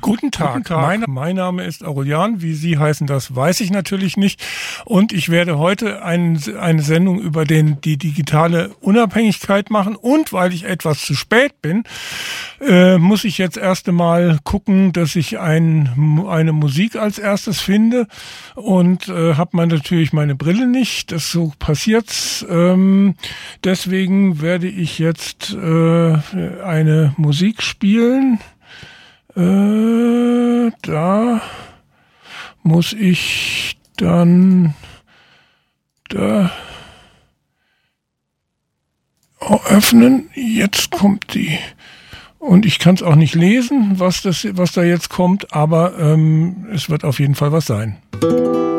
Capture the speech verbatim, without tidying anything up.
Guten Tag, Guten Tag. Mein, mein Name ist Aurelian. Wie Sie heißen, das weiß ich natürlich nicht. Und ich werde heute ein, eine Sendung über den, die digitale Unabhängigkeit machen. Und weil ich etwas zu spät bin, äh, muss ich jetzt erst einmal gucken, dass ich ein, eine Musik als erstes finde. Und äh, habe man natürlich meine Brille nicht. Das so passiert's. Ähm, deswegen werde ich jetzt äh, eine Musik spielen. Äh, da muss ich dann da öffnen. Jetzt kommt die. Und ich kann es auch nicht lesen, was das, was da jetzt kommt, aber ähm, es wird auf jeden Fall was sein.